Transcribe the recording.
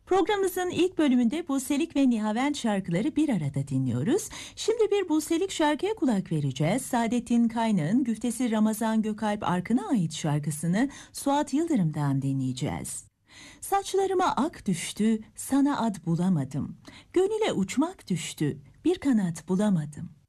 Programımızın ilk bölümünde Buselik ve Nihavent şarkıları bir arada dinliyoruz. Şimdi bir Buselik şarkıya kulak vereceğiz. Saadettin Kaynağ'ın güftesi Ramazan Gökalp Arkın'a ait şarkısını Suat Yıldırım'dan dinleyeceğiz. Saçlarıma ak düştü, sana ad bulamadım. Gönüle uçmak düştü, bir kanat bulamadım.